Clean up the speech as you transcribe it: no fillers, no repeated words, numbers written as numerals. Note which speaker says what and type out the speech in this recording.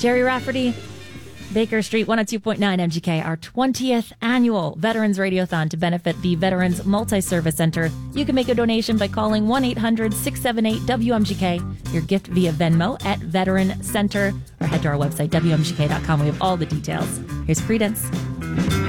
Speaker 1: Jerry Rafferty, Baker Street, 102.9 MGK, our 20th annual Veterans Radiothon to benefit the Veterans Multi-Service Center. You can make a donation by calling 1-800-678-WMGK, your gift via Venmo at Veteran Center, or head to our website, WMGK.com. We have all the details. Here's Creedence.